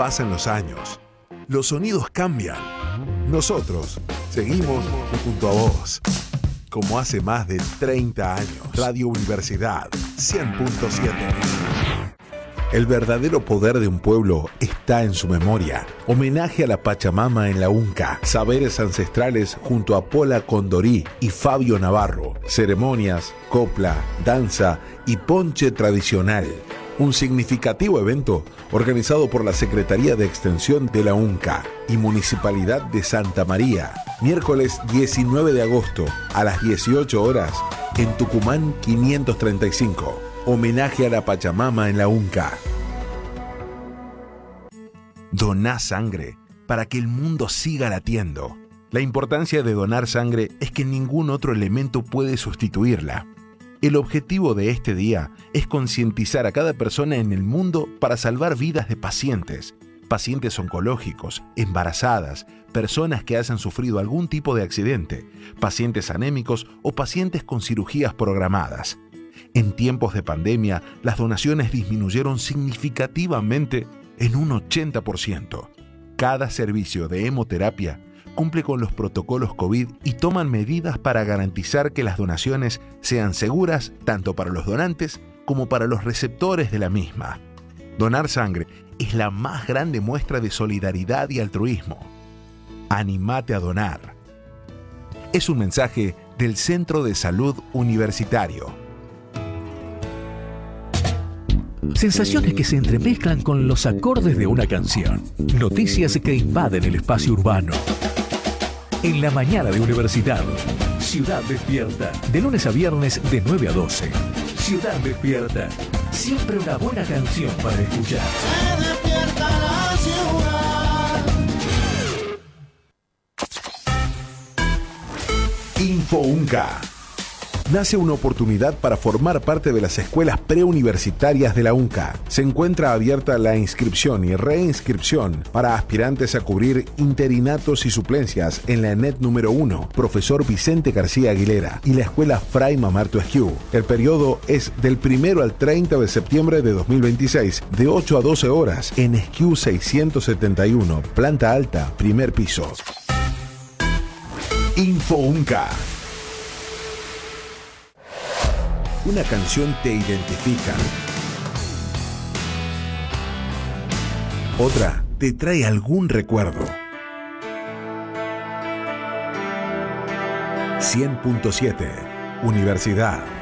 pasan los años, los sonidos cambian. Nosotros seguimos junto a vos. Como hace más de 30 años. Radio Universidad 100.7. El verdadero poder de un pueblo está en su memoria. Homenaje a la Pachamama en la UNCA. Saberes ancestrales junto a Pola Condorí y Fabio Navarro. Ceremonias, copla, danza y ponche tradicional. Un significativo evento organizado por la Secretaría de Extensión de la UNCA y Municipalidad de Santa María. Miércoles 19 de agosto a las 18 horas en Tucumán 535. Homenaje a la Pachamama en la UNCA. Doná sangre para que el mundo siga latiendo. La importancia de donar sangre es que ningún otro elemento puede sustituirla. El objetivo de este día es concientizar a cada persona en el mundo para salvar vidas de pacientes oncológicos, embarazadas, personas que hayan sufrido algún tipo de accidente, pacientes anémicos o pacientes con cirugías programadas. En tiempos de pandemia, las donaciones disminuyeron significativamente en un 80%. Cada servicio de hemoterapia cumple con los protocolos COVID y toman medidas para garantizar que las donaciones sean seguras tanto para los donantes como para los receptores de la misma. Donar sangre es la más grande muestra de solidaridad y altruismo. Anímate a donar. Es un mensaje del Centro de Salud Universitario. Sensaciones que se entremezclan con los acordes de una canción. Noticias que invaden el espacio urbano. En la mañana de Universidad. Ciudad Despierta. De lunes a viernes de 9 a 12. Ciudad Despierta. Siempre una buena canción para escuchar. Se despierta la ciudad. InfoUNCA. Nace una oportunidad para formar parte de las escuelas preuniversitarias de la UNCA. Se encuentra abierta la inscripción y reinscripción para aspirantes a cubrir interinatos y suplencias en la ENET número 1, Profesor Vicente García Aguilera, y la Escuela Fray Mamarto Esquiú. El periodo es del 1 al 30 de septiembre de 2026, de 8 a 12 horas, en Esquiú 671, planta alta, primer piso. InfoUNCA. Una canción te identifica. Otra te trae algún recuerdo. 100.7 Universidad.